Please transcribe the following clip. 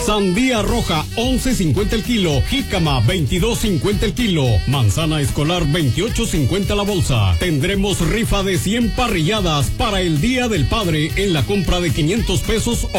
Sandía roja, 11.50 el kilo. Jícama, 22.50 el kilo. Manzana escolar, 28.50 la bolsa. Tendremos rifa de 100 parrilladas para el Día del Padre en la compra de 500 pesos o